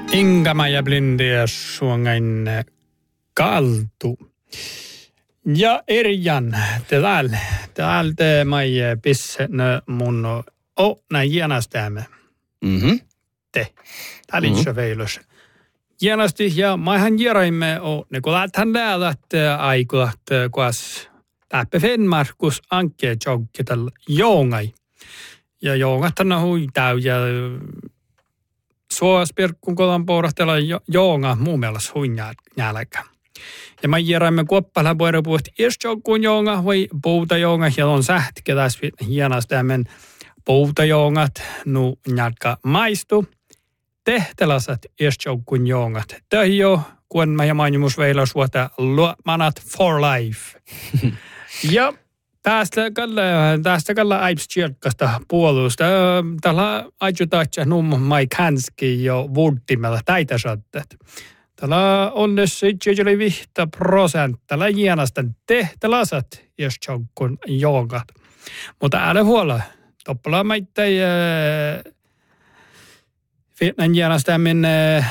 Ingama ja blindia suongain kaltu. Ja Erjan, täältä mai pisse mun näin jänastämme. Te. Tää liitsä veilös. Jänasti ja maihan järaimme ne kun lähtään lähdät aikuat kuas täppä Fenmarkus ankkeen joggi tällä joongai. Ja joongatana huitau ja suospirkkun kodan pohdattella joonga muun mielestä huinjälkä. Ja mä järaimme kuoppala puhutti iskjoukkuun joonga vai pouta joonga ja on sähtkä tässä hienostämmen pouta joongat nu njälkä maistu. Tehtelasat iskjoukkuun joongat. Töhjo, kun mä ja mainimus veillä suota luomanat for life. Ja tästä kalla aipstjirkkasta puolusta. Tällä ajutatja numma kanski jo vuuttimella täitäsattet. Tällä onnes itse 5%. Tällä hienasta tehtelasat iskjoukkuun joongat. Mutta älä huola. Toppala maittai Vietnam järjestäminen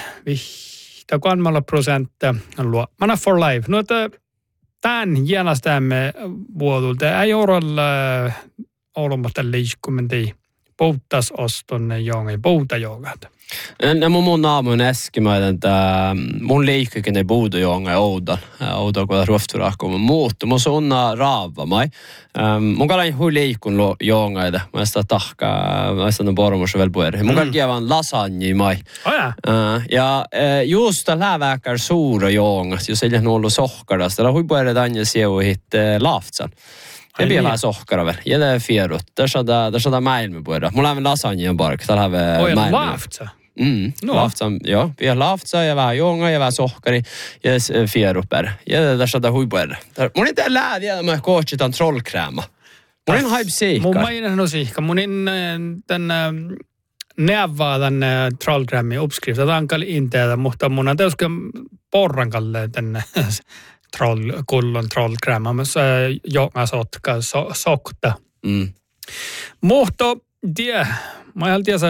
5,3% luomana for life. No tämän järjestämme vuodulta ei ole olematta liikkuminen puhtasoston jongen puhtajogat. No mun naamu on äskemäinen, että mun liikkuikin ei puhtajonga ouda kun ruofturakkoon muuttu. Mun suunna raava mai. Mun kallan hui liikkun jongaida. Mä sitä tahkaa, mä sitä pormussa vielä puhurin. Mun kallan kievän lasagne mai. Ja just läväkär suura jongas, jos ei ole ollut sohkaras. Tällä hui puhurin tänne sieuhit laftsan. Ja vielä sohkara vielä. Ja det är fierut. Där sada maailma puhurin. Mulla on lasagne bark. Täällä on maailma. Laftsa? Laftsa, joo. Vi har laftsa ja vähän jonga ja vähän sohkari ja fierupper. Ja tässä on huipuerra. Mun ei tää läädiä, mä kootsetan trollkräma. Mun ei haip siikka. Mun mainen on siikka. Mun ei tän neavaa tän trollkrämi uppskrifta. Tankal inteetä, mutta mun on täyskö porrankalle tän kullon trollkräma. Mä jonga sotka sokta. Mutta mä en tiedä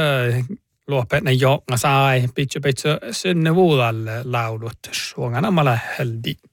luopeinen jonga sai pitkä sinne vuodalle laudut. Suongana mä läheldi.